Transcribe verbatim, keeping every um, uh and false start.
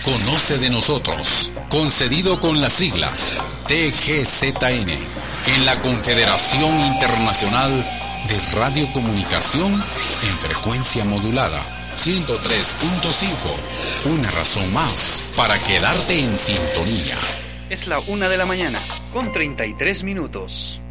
Conoce de nosotros, concedido con las siglas T G Z N, en la Confederación Internacional de Radiocomunicación en frecuencia modulada, ciento tres punto cinco. Una razón más para quedarte en sintonía. Es la una de la mañana, con treinta y tres minutos.